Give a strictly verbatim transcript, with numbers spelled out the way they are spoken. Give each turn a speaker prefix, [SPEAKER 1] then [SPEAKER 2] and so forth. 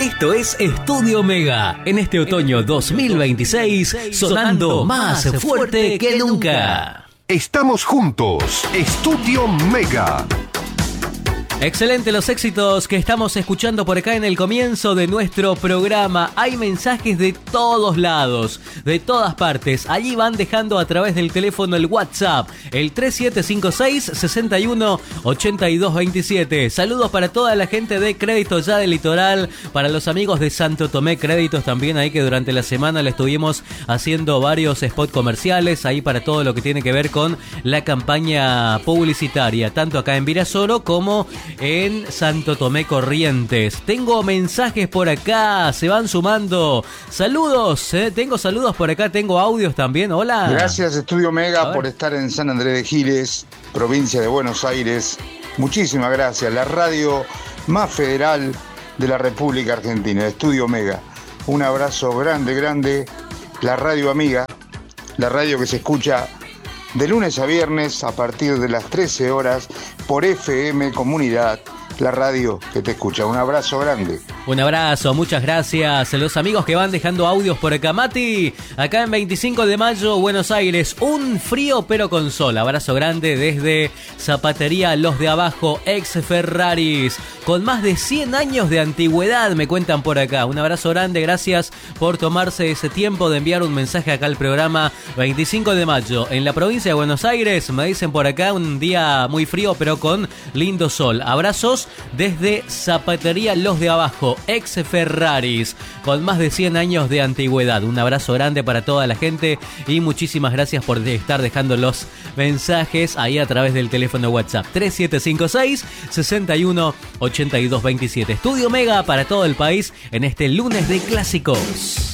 [SPEAKER 1] Esto es Estudio Mega, en este otoño dos mil veintiséis, sonando más fuerte que nunca.
[SPEAKER 2] Estamos juntos, Estudio Mega.
[SPEAKER 1] Excelente los éxitos que estamos escuchando por acá en el comienzo de nuestro programa. Hay mensajes de todos lados, de todas partes. Allí van dejando a través del teléfono el WhatsApp, el tres siete cinco seis, seis uno, ocho dos dos siete. Saludos para toda la gente de Créditos Ya del Litoral, para los amigos de Santo Tomé Créditos también, ahí que durante la semana le estuvimos haciendo varios spots comerciales, ahí para todo lo que tiene que ver con la campaña publicitaria, tanto acá en Virasoro como en Santo Tomé Corrientes. Tengo mensajes por acá, se van sumando. Saludos, eh, tengo saludos por acá, tengo audios también. Hola.
[SPEAKER 3] Gracias Estudio Mega por estar en San Andrés de Giles, provincia de Buenos Aires. Muchísimas gracias. La radio más federal de la República Argentina, Estudio Mega. Un abrazo grande, grande. La radio amiga, la radio que se escucha de lunes a viernes a partir de las trece horas por F M Comunidad, la radio que te escucha. Un abrazo grande.
[SPEAKER 1] Un abrazo, muchas gracias. Los amigos que van dejando audios por acá. Mati, acá en veinticinco de mayo, Buenos Aires. Un frío pero con sol. Abrazo grande desde Zapatería Los de Abajo, ex Ferraris. Con más de cien años de antigüedad, me cuentan por acá. Un abrazo grande, gracias por tomarse ese tiempo de enviar un mensaje acá al programa. Veinticinco de mayo, en la provincia de Buenos Aires. Me dicen por acá, un día muy frío pero con lindo sol. Abrazos desde Zapatería Los de Abajo, ex Ferraris, con más de cien años de antigüedad. Un abrazo grande para toda la gente y muchísimas gracias por estar dejando los mensajes ahí a través del teléfono WhatsApp tres siete cinco seis, seis uno, ocho dos dos siete. Estudio Mega para todo el país en este lunes de clásicos.